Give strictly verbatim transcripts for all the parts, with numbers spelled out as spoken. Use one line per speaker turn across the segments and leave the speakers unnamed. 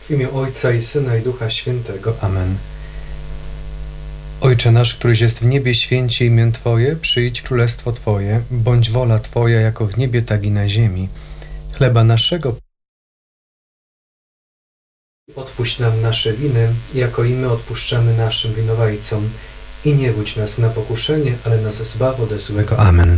W imię Ojca i Syna i Ducha Świętego. Amen. Ojcze nasz, któryś jest w niebie, święci imię Twoje, przyjdź królestwo Twoje, bądź wola Twoja jako w niebie, tak i na ziemi. Chleba naszego odpuść nam nasze winy, jako i my odpuszczamy naszym winowajcom. I nie wódź nas na pokuszenie, ale nas zbaw ode złego. Amen.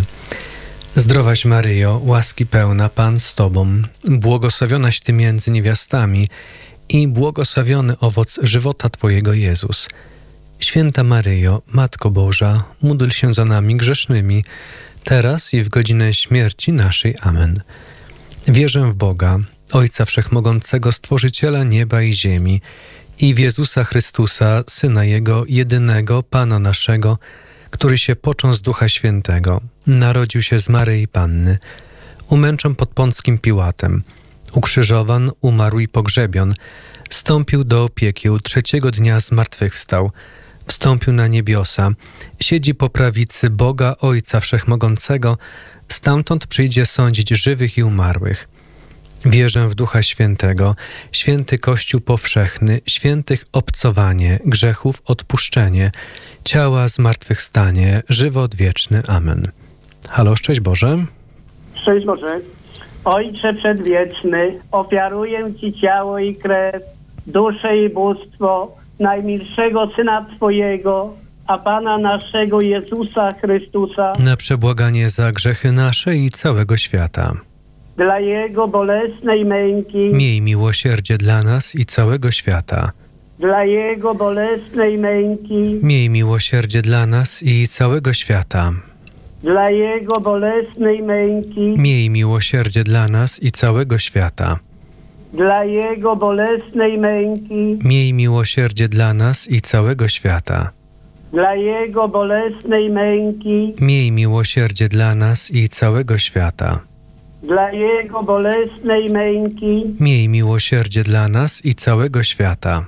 Zdrowaś Maryjo, łaski pełna, Pan z Tobą, błogosławionaś Ty między niewiastami i błogosławiony owoc żywota Twojego, Jezus. Święta Maryjo, Matko Boża, módl się za nami grzesznymi, teraz i w godzinę śmierci naszej. Amen. Wierzę w Boga, Ojca Wszechmogącego, Stworzyciela nieba i ziemi, i w Jezusa Chrystusa, Syna Jego, jedynego, Pana naszego, który się począł z Ducha Świętego, narodził się z Maryi Panny, umęczon pod Pąckim Piłatem, ukrzyżowan, umarł i pogrzebion, wstąpił do piekieł, trzeciego dnia zmartwychwstał, wstąpił na niebiosa, siedzi po prawicy Boga Ojca Wszechmogącego, stamtąd przyjdzie sądzić żywych i umarłych. Wierzę w Ducha Świętego, święty Kościół powszechny, świętych obcowanie, grzechów odpuszczenie, ciała zmartwychwstanie, żywot wieczny. Amen. Halo, szczęść Boże.
Szczęść Boże. Ojcze Przedwieczny, ofiaruję Ci ciało i krew, duszę i bóstwo najmilszego Syna Twojego, a Pana naszego Jezusa Chrystusa,
na przebłaganie za grzechy nasze i całego świata.
Dla Jego bolesnej męki,
miej miłosierdzie dla nas i całego świata.
Dla Jego bolesnej męki,
miej miłosierdzie dla nas i całego świata.
Dla Jego bolesnej męki,
miej miłosierdzie dla nas i całego świata.
Dla Jego bolesnej męki,
miej miłosierdzie dla nas i całego świata.
Dla Jego bolesnej męki,
miej miłosierdzie dla nas i całego świata.
Dla Jego bolesnej męki,
miej miłosierdzie dla nas i całego świata.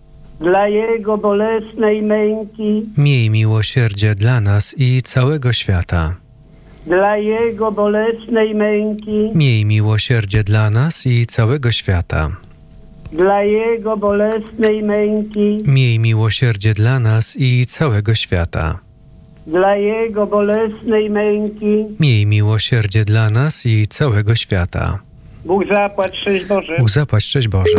Dla Jego bolesnej męki,
miej miłosierdzie dla nas i całego świata.
Dla Jego bolesnej męki,
miej miłosierdzie dla nas i całego świata.
Dla Jego bolesnej męki,
miej miłosierdzie dla nas i całego świata.
Dla Jego bolesnej męki,
miej miłosierdzie dla nas i całego świata.
Bóg zapłać, szczęść Boże.
Bóg zapłać, szczęść Boże.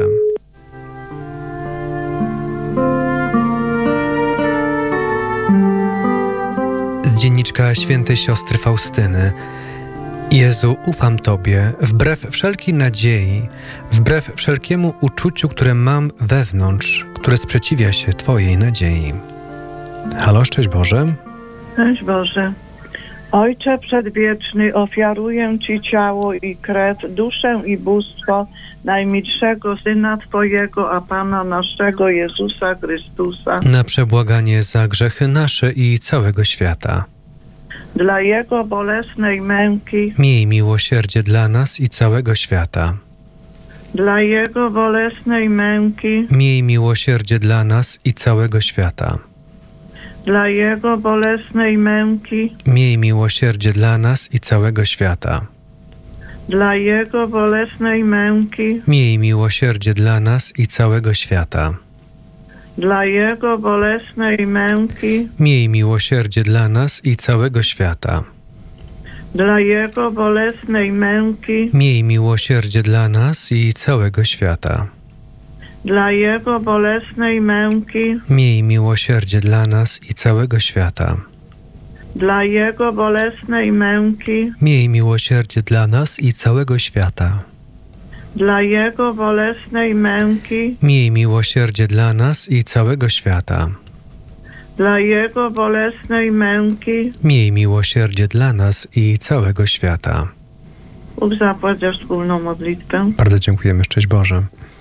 Z dzienniczka świętej siostry Faustyny. Jezu, ufam Tobie, wbrew wszelkiej nadziei, wbrew wszelkiemu uczuciu, które mam wewnątrz, które sprzeciwia się Twojej nadziei. Halo, szczęść Boże.
Szczęść Boże. Ojcze Przedwieczny, ofiaruję Ci ciało i krew, duszę i bóstwo najmilszego Syna Twojego, a Pana naszego Jezusa Chrystusa,
na przebłaganie za grzechy nasze i całego świata.
Dla Jego bolesnej męki,
miej miłosierdzie dla nas i całego świata.
Dla Jego bolesnej męki,
miej miłosierdzie dla nas i całego świata.
Dla Jego bolesnej męki,
miej miłosierdzie dla nas i całego świata.
Dla Jego bolesnej męki,
miej miłosierdzie dla nas i całego świata.
Dla Jego bolesnej męki,
miej miłosierdzie dla nas i całego świata.
Dla Jego bolesnej męki,
miej miłosierdzie dla nas i całego świata.
Dla Jego bolesnej męki,
miej miłosierdzie dla nas i całego świata.
Dla Jego bolesnej męki,
miej miłosierdzie dla nas i całego świata.
Dla Jego bolesnej męki,
miej miłosierdzie dla nas i całego świata.
Dla Jego bolesnej męki,
miej miłosierdzie dla nas i całego świata.
Bóg zapłać za wspólną modlitwę.
Bardzo dziękujemy, szczęść Boże.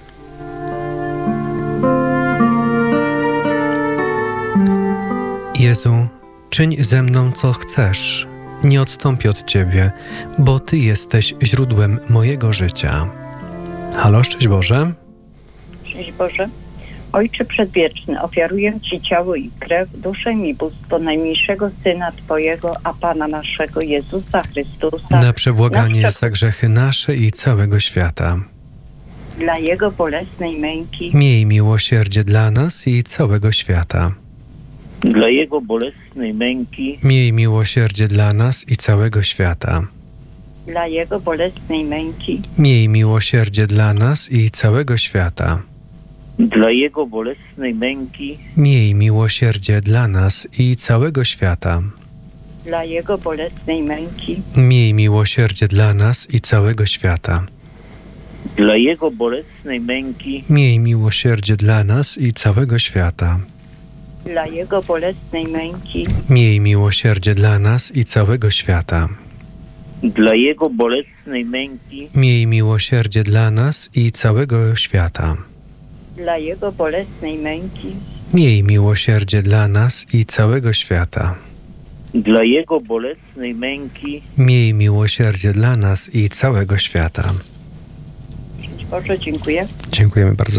Jezu, czyń ze mną, co chcesz. Nie odstąpię od Ciebie, bo Ty jesteś źródłem mojego życia. Halo, szczęść Boże.
Szczęść Boże. Ojcze Przedwieczny, ofiaruję Ci ciało i krew, duszę i bóstwo najmniejszego Syna Twojego, a Pana naszego Jezusa Chrystusa,
na przebłaganie
na
za grzechy nasze i całego świata.
dla Jego bolesnej męki,
Miej miłosierdzie dla nas i całego świata.
dla Jego bolesnej męki,
Miej miłosierdzie dla nas i całego świata.
dla Jego bolesnej męki,
Miej miłosierdzie dla nas i całego świata.
dla Jego bolesnej męki,
Miej miłosierdzie dla nas i całego świata.
dla Jego bolesnej męki,
Miej miłosierdzie dla nas i całego świata.
dla Jego bolesnej męki,
Miej miłosierdzie dla nas i całego świata.
dla Jego bolesnej męki,
Miej miłosierdzie dla nas i całego świata.
dla Jego bolesnej męki,
Miej miłosierdzie dla nas i całego świata.
dla Jego bolesnej męki,
Miej miłosierdzie dla nas i całego świata.
dla Jego bolesnej męki,
Miej miłosierdzie dla nas i całego świata.
Szczęść Boże, dziękuję.
Dziękujemy bardzo.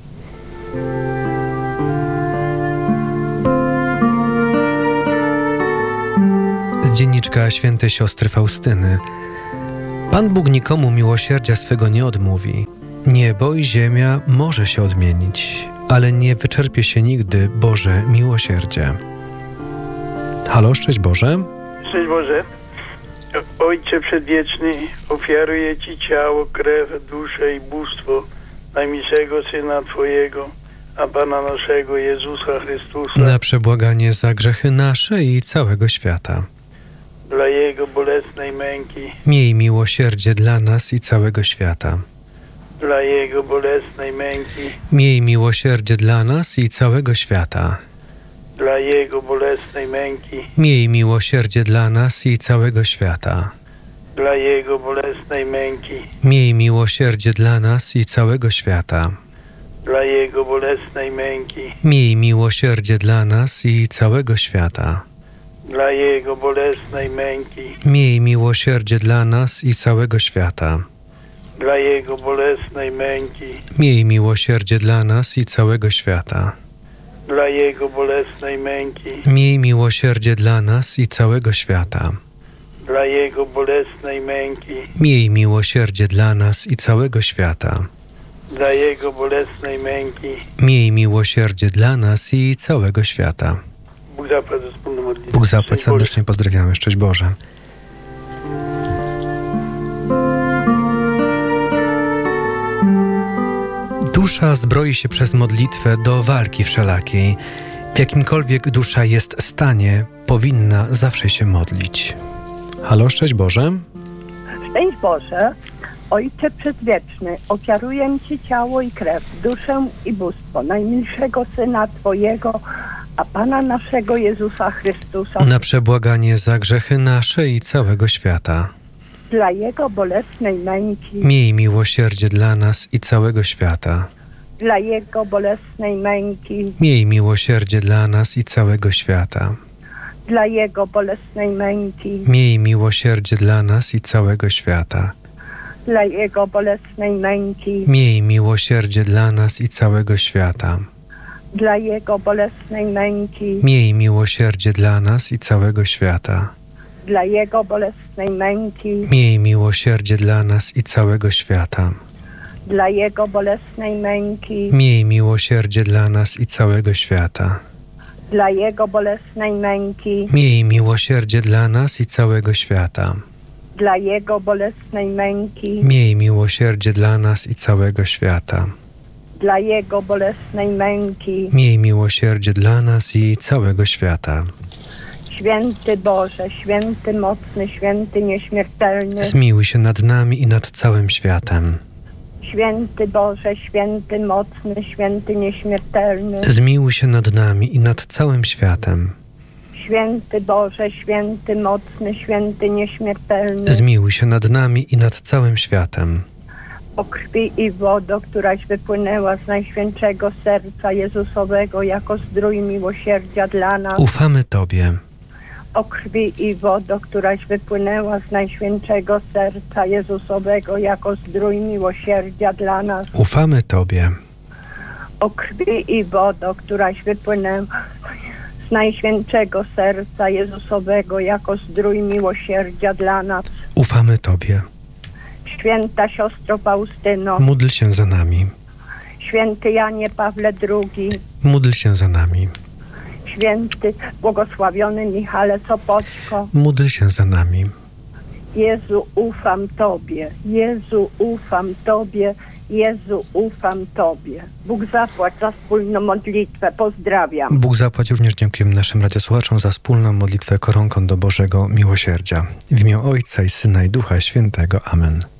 Z dzienniczka świętej siostry Faustyny. Pan Bóg nikomu miłosierdzia swego nie odmówi. Niebo i ziemia może się odmienić, ale nie wyczerpie się nigdy Boże miłosierdzie. Halo, szczęść Boże.
Szczęść Boże. Ojcze Przedwieczny, ofiaruję Ci ciało, krew, duszę i bóstwo najmilszego Syna Twojego, a Pana naszego Jezusa Chrystusa,
Na przebłaganie za grzechy nasze i całego świata.
dla Jego bolesnej męki,
Miej miłosierdzie dla nas i całego świata.
dla Jego bolesnej męki,
Miej miłosierdzie dla nas i całego świata.
dla Jego bolesnej męki,
Miej miłosierdzie dla nas i całego świata.
dla Jego bolesnej męki,
Miej miłosierdzie dla nas i całego świata.
dla Jego bolesnej męki,
Miej miłosierdzie dla nas i całego świata.
dla Jego bolesnej męki,
Miej miłosierdzie dla nas i całego świata.
dla Jego bolesnej męki,
Miej miłosierdzie dla nas i całego świata.
dla Jego bolesnej męki,
Miej miłosierdzie dla nas i całego świata.
dla Jego bolesnej męki,
Miej miłosierdzie dla nas i całego świata.
dla Jego bolesnej męki.
Miej miłosierdzie dla nas i całego świata.
Bóg zapłać za wspólną modlitwę.
Bóg zapłać,
Szczęść Boże.
serdecznie pozdrawiamy. Szczęść Boże. Dusza zbroi się przez modlitwę do walki wszelakiej. W jakimkolwiek dusza jest stanie, powinna zawsze się modlić. Halo, szczęść Boże.
Szczęść Boże, Ojcze Przedwieczny, ofiaruję Ci ciało i krew, duszę i bóstwo najmilszego Syna Twojego, a Pana naszego Jezusa Chrystusa,
Na przebłaganie za grzechy nasze i całego świata.
dla Jego bolesnej męki,
Miej miłosierdzie dla nas i całego świata.
dla Jego bolesnej męki,
Miej miłosierdzie dla nas i całego świata.
dla Jego bolesnej męki,
Miej miłosierdzie dla nas i całego świata.
dla Jego bolesnej męki,
Miej miłosierdzie dla nas i całego świata.
dla Jego bolesnej męki,
Miej miłosierdzie dla nas i całego świata.
dla Jego bolesnej męki,
Miej miłosierdzie dla nas i całego świata.
dla Jego bolesnej męki,
Miej miłosierdzie dla nas i całego świata.
dla Jego bolesnej męki,
Miej miłosierdzie dla nas i całego świata.
dla Jego bolesnej męki,
Miej miłosierdzie dla nas i całego świata.
dla Jego bolesnej męki.
Miej miłosierdzie dla nas i całego świata.
Święty Boże, święty mocny, święty nieśmiertelny,
Zmiłuj się nad nami i nad całym światem.
święty Boże, święty mocny, święty nieśmiertelny,
Zmiłuj się nad nami i nad całym światem.
święty Boże, święty mocny, święty nieśmiertelny,
Zmiłuj się nad nami i nad całym światem.
o krwi i wodo, któraś wypłynęła z Najświętszego Serca Jezusowego jako zdrój miłosierdzia dla nas,
Ufamy Tobie.
o krwi i wodo, któraś wypłynęła z Najświętszego Serca Jezusowego jako zdrój miłosierdzia dla nas,
Ufamy Tobie.
o krwi i wodo, któraś wypłynęła z Najświętszego Serca Jezusowego jako zdrój miłosierdzia dla nas,
Ufamy Tobie.
Święta siostro Faustyno,
Módl się za nami.
święty Janie Pawle drugi,
Módl się za nami.
święty błogosławiony Michale Sopoćko.
Módl się za nami.
Jezu, ufam Tobie. Jezu, ufam Tobie. Jezu, ufam Tobie. Bóg zapłać za wspólną modlitwę. Pozdrawiam.
Bóg zapłać również dziękujemy naszym radiosłuchaczom za wspólną modlitwę koronką do Bożego Miłosierdzia. W imię Ojca i Syna i Ducha Świętego. Amen.